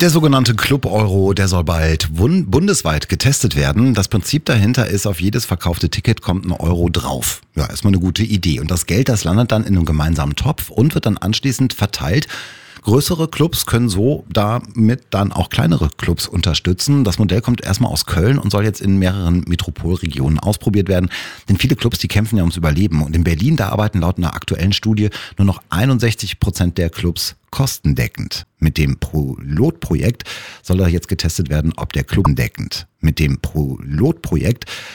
Der sogenannte Club-Euro, der soll bald bundesweit getestet werden. Das Prinzip dahinter ist, auf jedes verkaufte Ticket kommt ein Euro drauf. Ja, erstmal eine gute Idee. Und das Geld, das landet dann in einem gemeinsamen Topf und wird dann anschließend verteilt. Größere Clubs können so damit dann auch kleinere Clubs unterstützen. Das Modell kommt erstmal aus Köln und soll jetzt in mehreren Metropolregionen ausprobiert werden. Denn viele Clubs, die kämpfen ja ums Überleben. Und in Berlin, da arbeiten laut einer aktuellen Studie nur noch 61% der Clubs kostendeckend. Mit dem Pilotprojekt soll da jetzt getestet werden, ob der Club deckend. Mit dem Pilotprojekt